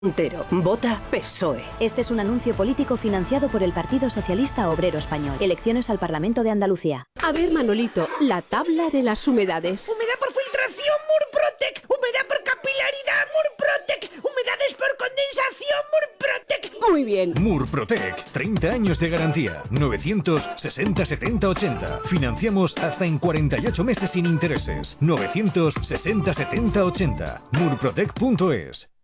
Entero, vota PSOE. Este es un anuncio político financiado por el Partido Socialista Obrero Español. Elecciones al Parlamento de Andalucía. A ver, Manolito, la tabla de las humedades. Humedad por filtración, Murprotec. Humedad por capilaridad, Murprotec. Humedades por condensación, Murprotec. Muy bien. Murprotec, 30 años de garantía. 960 70 80. Financiamos hasta en 48 meses sin intereses. 960 70 80. Murprotec.es.